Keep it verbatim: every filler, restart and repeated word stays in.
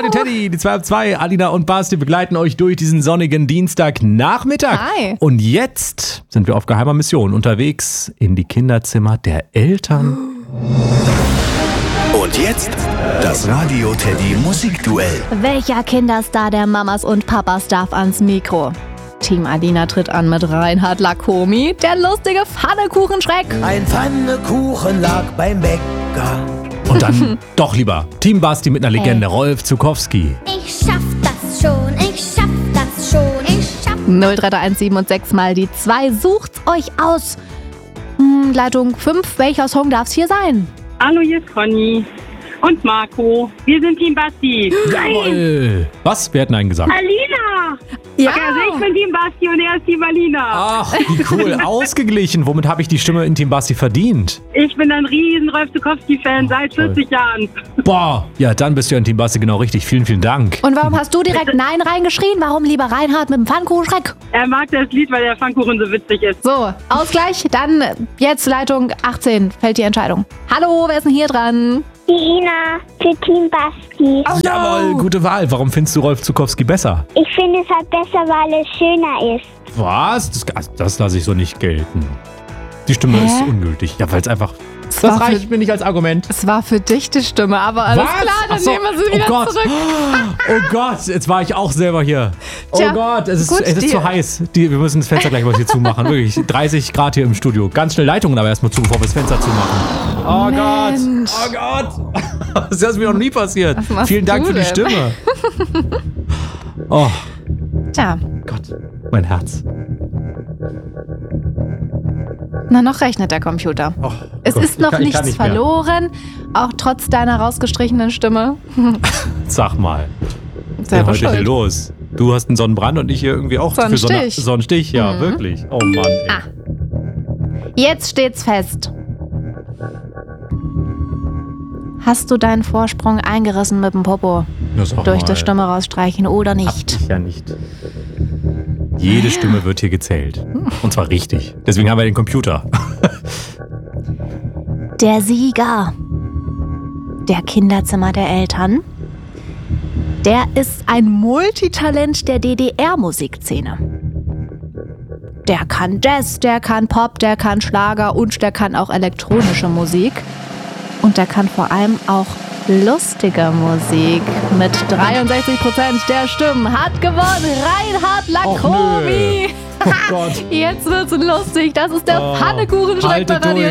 Radio Teddy, die zwei ab zwei, Alina und Basti begleiten euch durch diesen sonnigen Dienstagnachmittag. Hi. Und jetzt sind wir auf geheimer Mission unterwegs in die Kinderzimmer der Eltern. Und jetzt das Radio Teddy Musikduell. Welcher Kinderstar der Mamas und Papas darf ans Mikro? Team Alina tritt an mit Reinhard Lacomi, der lustige Pfannekuchenschreck. Ein Pfannekuchen lag beim Bäcker. Und dann doch lieber Team Basti mit einer Legende, Rolf Zukowski. Ich schaff das schon, ich schaff das schon, ich schaff null drei drei eins sieben und sechs mal die zwei. Sucht's euch aus. Hm, Leitung fünf, welcher Song darf's hier sein? Hallo, hier ist Conny und Marco. Wir sind Team Basti. Jawohl. Was? Wer hat Nein gesagt? Alina! Ja. Also ich bin Team Basti und er ist Team Alina. Ach, wie cool. Ausgeglichen. Womit habe ich die Stimme in Team Basti verdient? Ich bin ein riesen Rolf Zukowski-Fan seit vierzig Jahren. Boah, ja, dann bist du ja in Team Basti genau richtig. Vielen, vielen Dank. Und warum hast du direkt Nein reingeschrien? Warum lieber Reinhard mit dem Pfannkuchenschreck? Er mag das Lied, weil der Pfannkuchen so witzig ist. So, Ausgleich. Dann jetzt Leitung achtzehn fällt die Entscheidung. Hallo, wer ist denn hier dran? die Ina für Team Basti. Oh, Jawohl, no. gute Wahl. Warum findest du Rolf Zukowski besser? Ich finde es halt besser, weil es schöner ist. Was? Das, das lasse ich so nicht gelten. Die Stimme Hä? ist ungültig. Ja, weil es einfach... Es Das war reicht für- mir nicht als Argument. Es war für dich die Stimme, aber alles Was? klar, dann Ach so. nehmen wir sie Oh wieder Gott. zurück. Oh Gott, jetzt war ich auch selber hier. Oh Tja, Gott, es ist, gut, es ist die- zu heiß. Die, wir müssen das Fenster gleich mal hier zumachen. Wirklich, dreißig Grad hier im Studio. Ganz schnell Leitungen aber erstmal zu, bevor wir das Fenster zumachen. Oh Mensch. Gott, oh Gott. Das ist mir noch nie passiert. Was machst Vielen Dank du für die denn? Stimme. Oh Tja, Gott, mein Herz. na noch rechnet der Computer. Oh Es Gott, ist noch ich kann- ich nichts kann nicht mehr. verloren, auch trotz deiner rausgestrichenen Stimme. Sag mal, was ist denn Selber heute hier schuld. los? Du hast einen Sonnenbrand und ich hier irgendwie auch für Sonne- Sonnenstich. Sonnenstich. Ja, Mhm. wirklich. Oh Mann, ey. Ah. Jetzt steht's fest. Hast du deinen Vorsprung eingerissen mit dem Popo? Na, sag Durch mal. das Stimme rausstreichen oder nicht? Ich ja nicht. Jede Stimme wird hier gezählt. Und zwar richtig. Deswegen haben wir den Computer. Der Sieger der Kinderzimmer der Eltern, der ist ein Multitalent der D D R-Musikszene. Der kann Jazz, der kann Pop, der kann Schlager und der kann auch elektronische Musik. Und der kann vor allem auch lustige Musik. Mit dreiundsechzig Prozent der Stimmen hat gewonnen Reinhard Lacomi. Oh Gott. Jetzt wird's lustig. Das ist der Oh, Pfannekuchenschreck bei haltet Radio